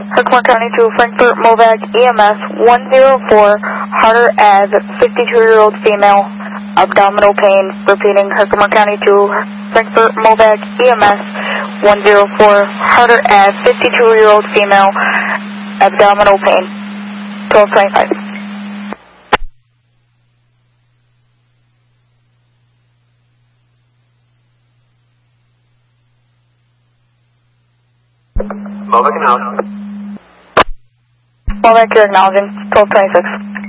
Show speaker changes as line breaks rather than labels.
Herkimer County to Frankfort Movac EMS 104, Harder Ave, 52-year-old female, abdominal pain. Repeating, Herkimer County to Frankfort Movac EMS 104, Harder Ave, 52-year-old female, abdominal pain. 1225.
Movac and out.
Movac, you're acknowledging. 1226.